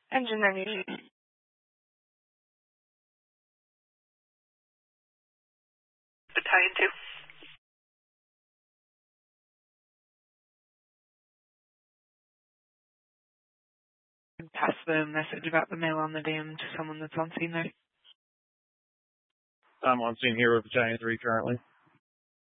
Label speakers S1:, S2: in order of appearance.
S1: Engine 98.
S2: Battalion 2.
S1: Pass the message about the mail on the dam to someone that's on scene there.
S3: I'm on scene here with Battalion 3 currently.